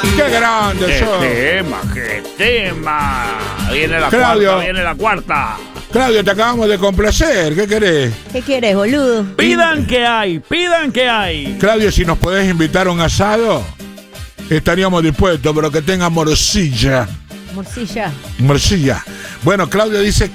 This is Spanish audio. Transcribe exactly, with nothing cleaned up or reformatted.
¡Qué grande ¡Qué sos! tema, qué tema! Viene la Claudio. cuarta, viene la cuarta. Claudio, te acabamos de complacer. ¿Qué querés? ¿Qué quieres, boludo? Pidan que hay, pidan que hay. Claudio, si nos podés invitar a un asado, estaríamos dispuestos, pero que tenga morcilla. Morcilla. Morcilla. Bueno, Claudio dice que